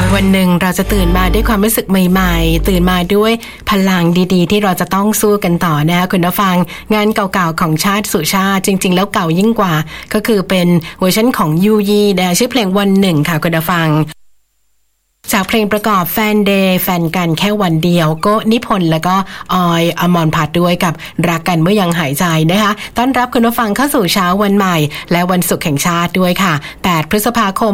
วันหนึ่งเราจะตื่นมาด้วยความรู้สึกใหม่ๆตื่นมาด้วยพลังดีๆที่เราจะต้องสู้กันต่อนะคะคุณผู้ฟังงานเก่าๆของชาติสู่ชาติจริงๆแล้วเก่ายิ่งกว่าก็คือเป็นเวอร์ชันของยูยีนะคะชื่อเพลงวันหนึ่งค่ะคุณผู้ฟังจากเพลงประกอบแฟนเดย์แฟนกันแค่วันเดียวโก็นิพนธ์แล้วก็ออยอมรพัฒน์ด้วยกับรักกันเมื่อยังหายใจนะคะต้อนรับคุณผู้ฟังเข้าสู่เช้าวันใหม่และวันศุกร์แห่งชาติด้วยค่ะ8พฤษภาคม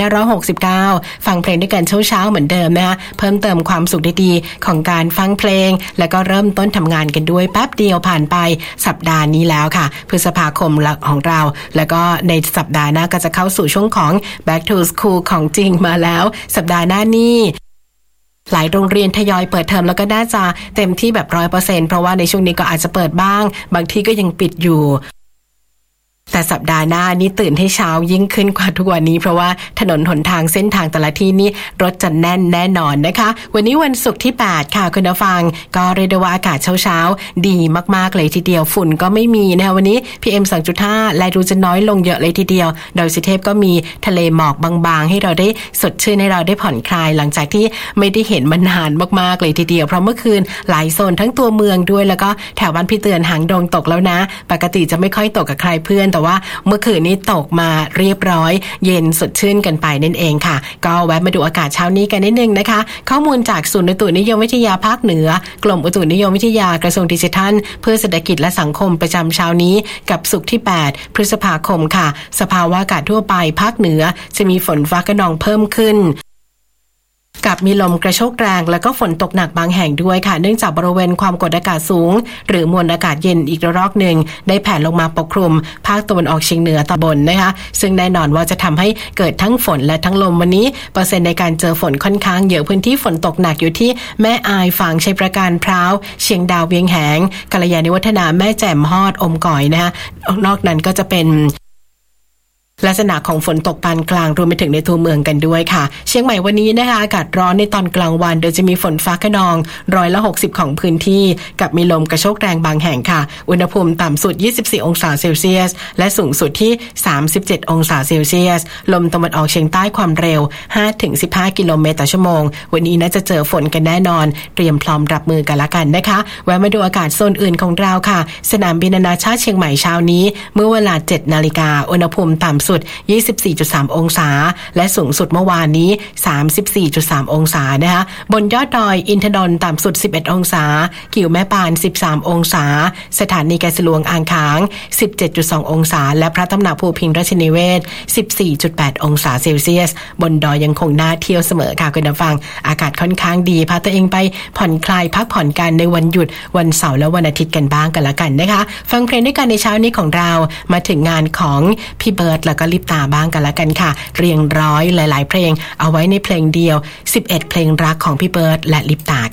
2569ฟังเพลงด้วยกันเช้าๆเหมือนเดิมนะคะเพิ่มเติมความสุขดีๆของการฟังเพลงแล้วก็เริ่มต้นทำงานกันด้วยแป๊บเดียวผ่านไปสัปดาห์นี้แล้วค่ะพฤษภาคมของเราแล้วก็ในสัปดาห์หน้าก็จะเข้าสู่ช่วงของ Back to School ของจริงมาแล้วสัปดาห์หน้านี่หลายโรงเรียนทยอยเปิดเทอมแล้วก็น่าจะเต็มที่แบบ 100% เพราะว่าในช่วงนี้ก็อาจจะเปิดบ้างบางที่ก็ยังปิดอยู่แต่สัปดาห์หน้านี่ตื่นให้เช้ายิ่งขึ้นกว่าทุกวันนี้เพราะว่าถนนหนทางเส้นทางแต่ละที่นี่รถจะแน่นแน่นอนนะคะวันนี้วันศุกร์ที่8ค่ะคุณผู้ฟังก็เรียกได้ว่าอากาศเช้าๆดีมากๆเลยทีเดียวฝุ่นก็ไม่มีนะคะวันนี้ PM 2.5 และดูจะน้อยลงเยอะเลยทีเดียวโดยสุเทพก็มีทะเลหมอกบางๆให้เราได้สดชื่นให้เราได้ผ่อนคลายหลังจากที่ไม่ได้เห็นมานานมากๆเลยทีเดียวเพราะเมื่อคืนหลายโซนทั้งตัวเมืองด้วยแล้วก็แถวบ้านพี่เตือนหางดงตกแล้วนะปกติจะไม่ค่อยตกกับใครเพื่อนแต่ว่าเมื่อคืนนี้ตกมาเรียบร้อยเย็นสดชื่นกันไปนั่นเองค่ะก็แวะมาดูอากาศเช้านี้กันนิดนึงนะคะข้อมูลจากศูนย์อุตุนิยมวิทยาภาคเหนือกรมอุตุนิยมวิทยากระทรวงดิจิทัลเพื่อเศรษฐกิจและสังคมประจำเช้านี้กับศุกร์ที่8พฤษภาคมค่ะสภาวะอากาศทั่วไปภาคเหนือจะมีฝนฟ้าคะนองเพิ่มขึ้นกับมีลมกระโชกแรงและก็ฝนตกหนักบางแห่งด้วยค่ะเนื่องจากบริเวณความกดอากาศสูงหรือมวลอากาศเย็นอีกระลอกหนึ่งได้แผ่ลงมาปกคลุมภาคตะวันออกเฉียงเหนือตอนบนนะคะซึ่งแน่นอนว่าจะทำให้เกิดทั้งฝนและทั้งลมวันนี้เปอร์เซ็นต์ในการเจอฝนค่อนข้างเยอะพื้นที่ฝนตกหนักอยู่ที่แม่อายฝางชัยประการพร้าวเชียงดาวเวียงแหงกัลยาณิวัฒนาแม่แจ่มฮอดอมก่อยนะคะนอกนั้นก็จะเป็นลักษณะของฝนตกปานกลางรวมไปถึงในตัวเมืองกันด้วยค่ะเชียงใหม่วันนี้นะคะอากาศร้อนในตอนกลางวันโดยจะมีฝนฟ้าคะนอง160%ของพื้นที่กับมีลมกระโชกแรงบางแห่งค่ะอุณหภูมิต่ำสุด24องศาเซลเซียสและสูงสุดที่37องศาเซลเซียสลมตะวันออกเฉียงใต้ความเร็ว 5-15 กิโลเมตรต่อชั่วโมงวันนี้น่าจะเจอฝนกันแน่นอนเตรียมพร้อมรับมือกันละกันนะคะแวะมาดูอากาศโซนอื่นของเราค่ะสนามบินนานาชาติเชียงใหม่เช้านี้เมื่อเวลา 7 นาฬิกาอุณหภูมิต่ำสุด 24.3 องศาและสูงสุดเมื่อวานนี้ 34.3 องศานะคะบนยอดดอยอินทนนท์ต่ำสุด 11 องศากิ่วแม่ปาน 13 องศาสถานีแกสหลวงอ่างขาง 17.2 องศาและพระตำหนักภูพิงค์ราชนิเวศ 14.8 องศาเซลเซียสบนดอยยังคงน่าเที่ยวเสมอค่ะคุณผู้ฟังอากาศค่อนข้างดีพาตัวเองไปผ่อนคลายพักผ่อนกันในวันหยุดวันเสาร์และวันอาทิตย์กันบ้างกันละกันนะคะฟังเพลงด้วยกันในเช้านี้ของเรามาถึงงานของพี่เบิร์ดแล้วก็ลิปตาบ้างกันละกันค่ะเรียงร้อยหลายๆเพลงเอาไว้ในเพลงเดียว11เพลงรักของพี่เบิร์ดและลิปตา